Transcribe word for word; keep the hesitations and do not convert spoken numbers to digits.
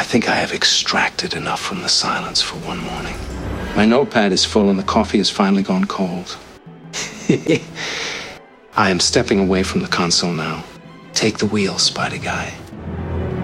think I have extracted enough from the silence for one morning. My notepad is full and the coffee has finally gone cold. I am stepping away from the console now. Take the wheel, Spider Guy.